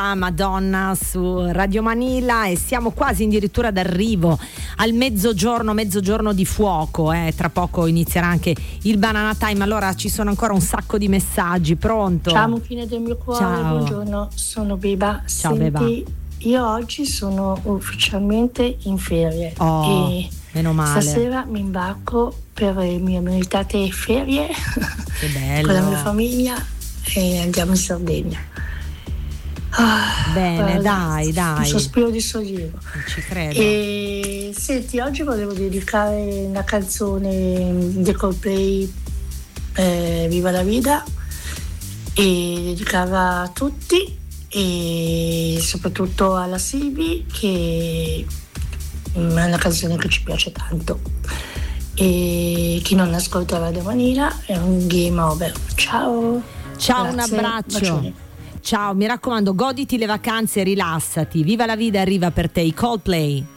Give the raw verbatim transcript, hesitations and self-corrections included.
a Madonna su Radio Manila e siamo quasi addirittura d'arrivo al mezzogiorno, mezzogiorno di fuoco, eh. Tra poco inizierà anche il Banana Time, allora ci sono ancora un sacco di messaggi. Pronto? Ciao Muffine del mio cuore, Ciao. buongiorno, sono Beba. Ciao, Senti, Beba. io oggi sono ufficialmente in ferie Oh, e meno male. stasera mi imbarco per le mie meritate ferie Che bello. con la mia famiglia e andiamo in Sardegna. Ah, Bene, guarda, dai, dai. Un sospiro di sollievo. Non ci credo. E senti, oggi volevo dedicare una canzone di Coldplay, eh, Viva la Vida, e dedicarla a tutti e soprattutto alla Silvi, che è una canzone che ci piace tanto. E chi non ascolta Radio Manila è un game over. Ciao. Ciao, Grazie, un abbraccio. bacioni. Ciao, mi raccomando, goditi le vacanze e rilassati. Viva la Vida arriva per te, i Coldplay.